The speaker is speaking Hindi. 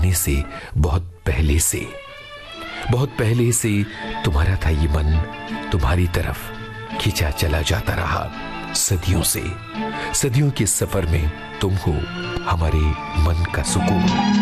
जमाने से, बहुत पहले से तुम्हारा था ये मन, तुम्हारी तरफ खिंचा चला जाता रहा। सदियों के सफर में तुम हो हमारे मन का सुकून।